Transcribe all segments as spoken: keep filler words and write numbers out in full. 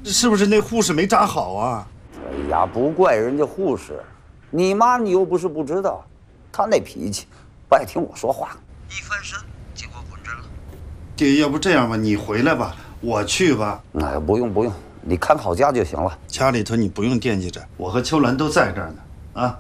是不是那护士没扎好啊？ 哎呀，不怪人家护士，你妈你又不是不知道，她那脾气不爱听我说话，一翻身结果滚针了。 爹，要不这样吧，你回来吧，我去吧。 哎，不用不用，你看好家就行了。 家里头你不用惦记着，我和秋兰都在这儿呢。啊，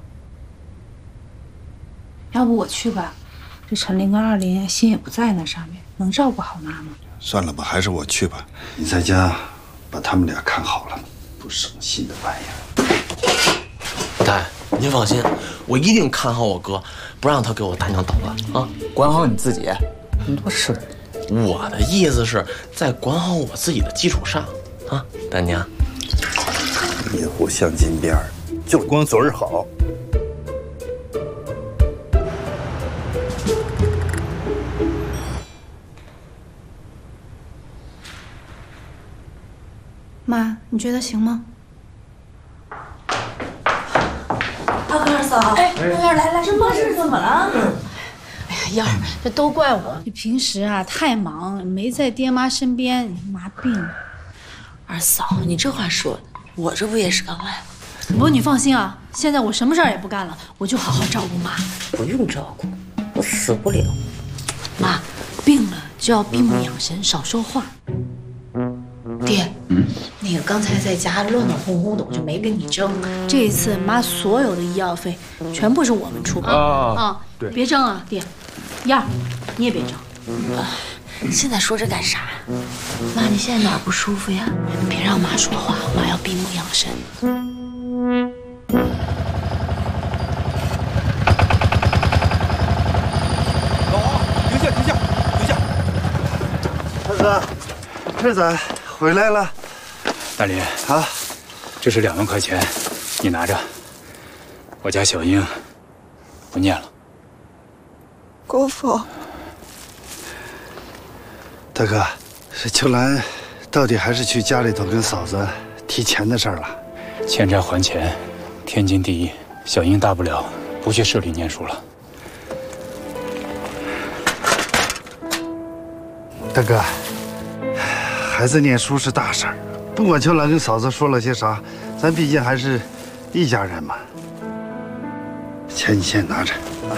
要不我去吧，这陈林跟二林心也不在那上面，能照顾好妈妈。 算了吧，还是我去吧。你在家把他们俩看好了，不省心的玩意儿。 大爷，您放心，我一定看好我哥，不让他给我大娘捣乱啊！ 管好你自己，你多事。 我的意思是在管好我自己的基础上啊，大娘。 银户镶金边儿，就光嘴儿好。 妈，你觉得行吗？ 二哥二嫂，哎，燕儿来来，这妈这是怎么了？哎呀，燕儿，这都怪我， 你平时啊太忙，没在爹妈身边，妈病了。 二嫂，你这话说的，我这不也是刚来吗？ 不过你放心啊，现在我什么事儿也不干了，我就好好照顾妈。 不用照顾，我死不了。妈，病了就要闭目养神，少说话。爹，嗯，那个刚才在家乱乱哄哄的，我就没跟你争。 这一次妈所有的医药费全部是我们出啊啊！对，别争啊，爹。燕儿，你也别争。 啊，现在说这干啥？妈，你现在哪儿不舒服呀？别让妈说话，妈要闭目养神。 老王，停下，停下，停下！二哥，二仔回来了。 大林啊， 这是两万块钱，你拿着。我家小英不念了。 姑父， 大哥，这秋兰到底还是去家里头跟嫂子提钱的事儿了。 欠债还钱，天经地义。小英大不了不去市里念书了。 大哥，孩子念书是大事儿，不管秋兰跟嫂子说了些啥，咱毕竟还是一家人嘛。钱你先拿着。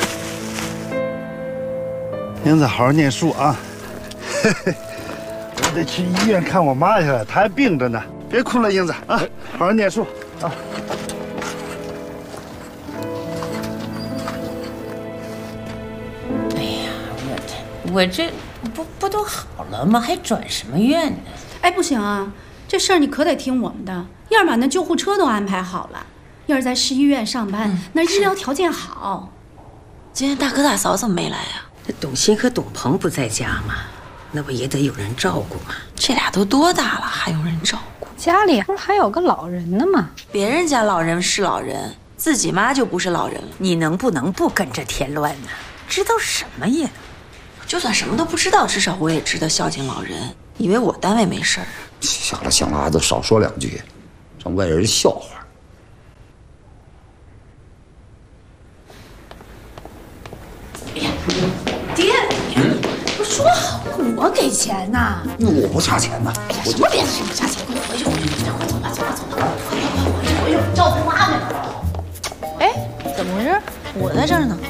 英子，好好念书啊！我得去医院看我妈去了，她还病着呢。别哭了，英子啊，好好念书啊！ 哎呀，我我这不不都好了吗？还转什么院呢？ 哎，不行啊，这事儿你可得听我们的。燕儿把那救护车都安排好了，燕儿在市医院上班，嗯、那医疗条件好。 今天大哥大嫂怎么没来啊？ 这董欣和董鹏不在家吗？那不也得有人照顾吗？ 这俩都多大了，还有人照顾？ 家里不是还有个老人呢吗？ 别人家老人是老人，自己妈就不是老人了。 你能不能不跟着添乱呢？知道什么呀？ 就算什么都不知道，至少我也知道孝敬老人。以为我单位没事儿？ 行了行了，孩子少说两句，让外人笑话。 爹，不说好我给钱呐？ 我不差钱呐。 哎呀，什么别的不差钱，快回去回去，快走吧走吧走吧，快快快回去回去照顾妈去。 哎，怎么回事？我在这儿呢。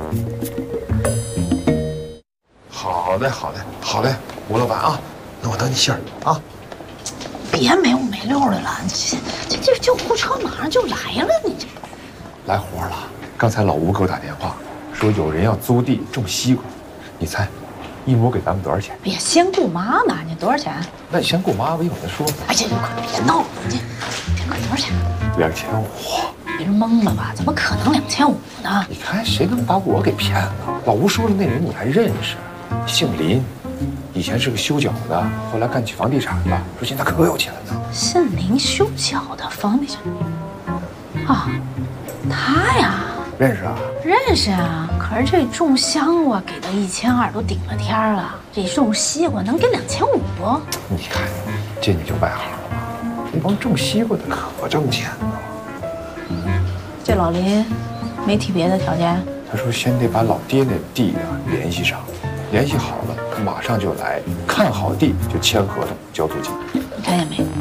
好嘞好嘞好嘞，吴老板啊，那我等你信儿啊。 别没五没六的了，这这这救护车马上就来了，你这来活了。刚才老吴给我打电话。说有人要租地种西瓜，你猜，一亩给咱们多少钱？ 哎呀，先顾妈呢，你多少钱？ 那你先顾妈，我一会儿再说。 哎呀，快别闹了，你这多少钱？ 两千五。 别人懵了吧？怎么可能两千五呢？ 你看谁能把我给骗了？老吴说的那人你还认识？姓林，以前是个修脚的，后来干起房地产了，说现在可有钱了呢。 姓林修脚的房地产？啊，他呀。 认识啊？ 认识啊，可是这种香瓜给到一千二都顶了天了，这种西瓜能给两千五不？ 你看，这你就外行了。这帮种西瓜的可挣钱呢。 这老林没提别的条件？ 他说先得把老爹那地啊联系上，联系好了，他马上就来，看好地就签合同交租金。 你看见没？